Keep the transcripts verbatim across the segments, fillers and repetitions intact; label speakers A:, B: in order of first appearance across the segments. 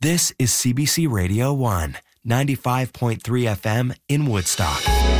A: This is C B C Radio one, ninety-five point three F M in Woodstock.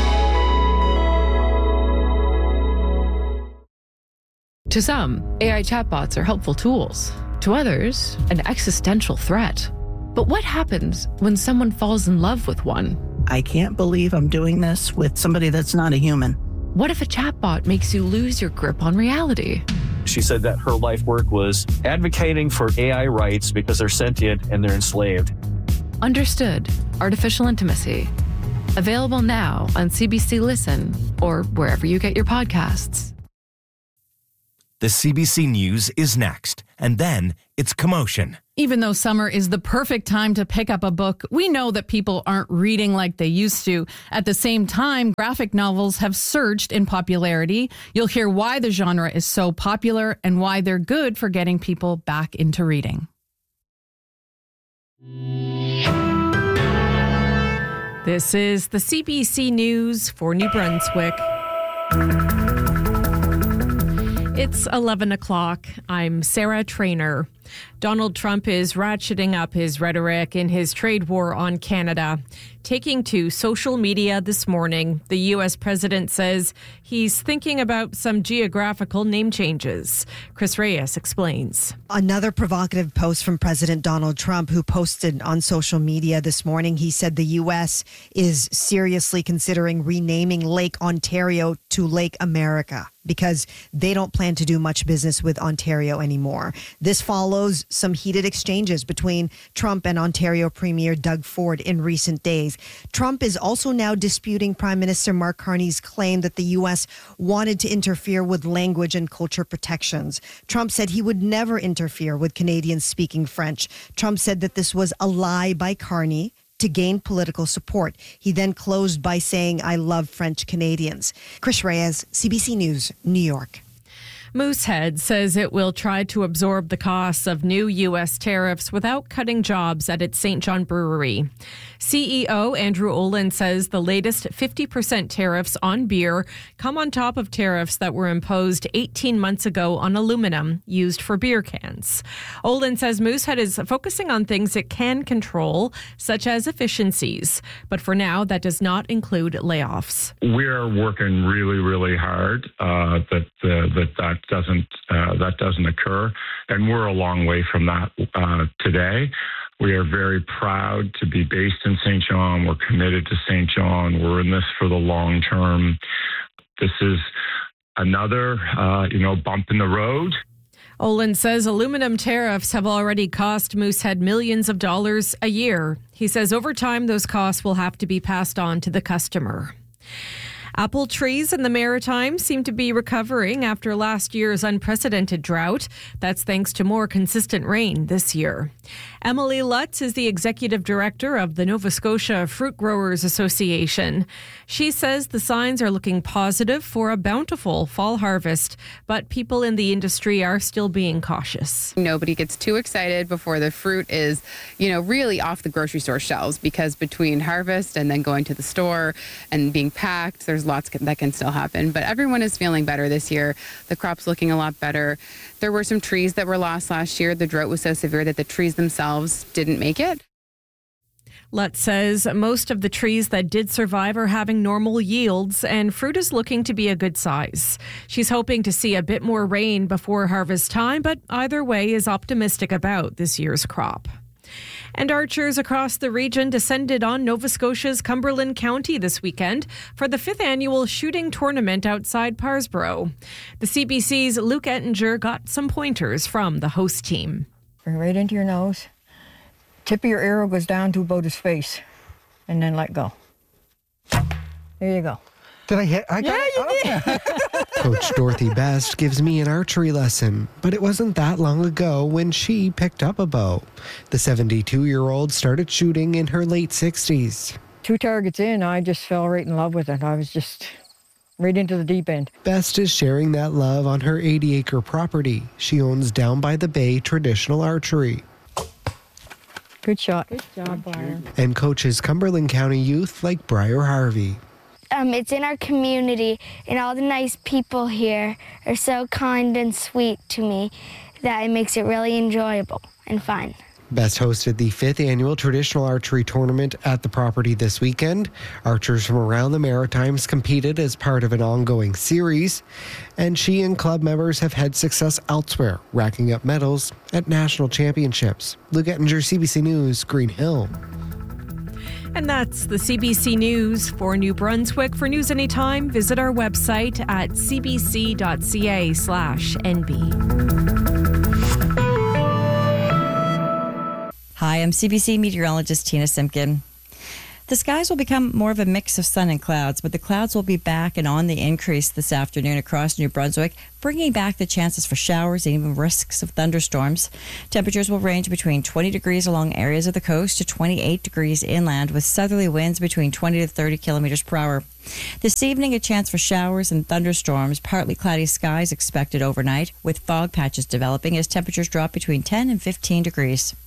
B: To some, A I chatbots are helpful tools. To others, an existential threat. But what happens when someone falls in love with one?
C: I can't believe I'm doing this with somebody that's not a human.
B: What if a chatbot makes you lose your grip on reality?
D: She said that her life work was advocating for A I rights because they're sentient and they're enslaved.
B: Understood. Artificial Intimacy. Available now on C B C Listen or wherever you get your podcasts.
A: The C B C News is next, and then it's commotion.
E: Even though summer is the perfect time to pick up a book, we know that people aren't reading like they used to. At the same time, graphic novels have surged in popularity. You'll hear why the genre is so popular and why they're good for getting people back into reading.
F: This is the C B C News for New Brunswick. It's eleven o'clock. I'm Sarah Trainer. Donald Trump is ratcheting up his rhetoric in his trade war on Canada. Taking to social media this morning, the U S president says he's thinking about some geographical name changes. Chris Reyes explains.
G: Another provocative post from President Donald Trump, who posted on social media this morning. He said the U S is seriously considering renaming Lake Ontario to Lake America because they don't plan to do much business with Ontario anymore. This follows some heated exchanges between Trump and Ontario Premier Doug Ford in recent days. Trump is also now disputing Prime Minister Mark Carney's claim that the U S wanted to interfere with language and culture protections. Trump said he would never interfere with Canadians speaking French. Trump said that this was a lie by Carney to gain political support. He then closed by saying, "I love French Canadians." Chris Reyes, C B C News, New York.
F: Moosehead says it will try to absorb the costs of new U S tariffs without cutting jobs at its Saint John brewery. C E O Andrew Olin says the latest fifty percent tariffs on beer come on top of tariffs that were imposed eighteen months ago on aluminum used for beer cans. Olin says Moosehead is focusing on things it can control, such as efficiencies. But for now, that does not include layoffs.
H: We're working really, really hard uh, that uh, that that doesn't uh, that doesn't occur, and we're a long way from that uh, today. We are very proud to be based in Saint John. We're committed to Saint John. We're in this for the long term. This is another, uh, you know, bump in the road.
F: Olin says aluminum tariffs have already cost Moosehead millions of dollars a year. He says over time, those costs will have to be passed on to the customer. Apple trees in the Maritimes seem to be recovering after last year's unprecedented drought. That's thanks to more consistent rain this year. Emily Lutz is the executive director of the Nova Scotia Fruit Growers Association. She says the signs are looking positive for a bountiful fall harvest, but people in the industry are still being cautious.
I: Nobody gets too excited before the fruit is, you know, really off the grocery store shelves, because between harvest and then going to the store and being packed, there's lots that can still happen. But everyone is feeling better this year. The crop's looking a lot better. There were some trees that were lost last year. The drought was so severe that the trees themselves didn't make it.
F: Lutz says most of the trees that did survive are having normal yields, and fruit is looking to be a good size. She's hoping to see a bit more rain before harvest time, but either way is optimistic about this year's crop. And archers across the region descended on Nova Scotia's Cumberland County this weekend for the fifth annual shooting tournament outside Parsboro. The C B C's Luke Ettinger got some pointers from the host team.
J: Bring right into your nose. Tip of your arrow goes down to about his face, and then let go. There you go.
K: Did I hit? I got
J: yeah,
K: it.
J: you did.
K: Coach Dorothy Best gives me an archery lesson, but it wasn't that long ago when she picked up a bow. The seventy-two-year-old started shooting in her late sixties.
J: Two targets in, I just fell right in love with it. I was just right into the deep end.
K: Best is sharing that love on her eighty-acre property. She owns Down by the Bay Traditional Archery.
J: Good shot. Good job, Briar.
K: And coaches Cumberland County youth like Briar Harvey.
L: Um, it's in our community, and all the nice people here are so kind and sweet to me that it makes it really enjoyable and fun.
K: Best hosted the fifth annual traditional archery tournament at the property this weekend. Archers from around the Maritimes competed as part of an ongoing series, and she and club members have had success elsewhere, racking up medals at national championships. Luke Ettinger, C B C News, Green Hill.
F: And that's the C B C News for New Brunswick. For news anytime, visit our website at cbc.ca slash NB.
M: Hi, I'm C B C meteorologist Tina Simpkin. The skies will become more of a mix of sun and clouds, but the clouds will be back and on the increase this afternoon across New Brunswick, bringing back the chances for showers and even risks of thunderstorms. Temperatures will range between twenty degrees along areas of the coast to twenty-eight degrees inland, with southerly winds between twenty to thirty kilometers per hour. This evening, a chance for showers and thunderstorms, partly cloudy skies expected overnight, with fog patches developing as temperatures drop between ten and fifteen degrees.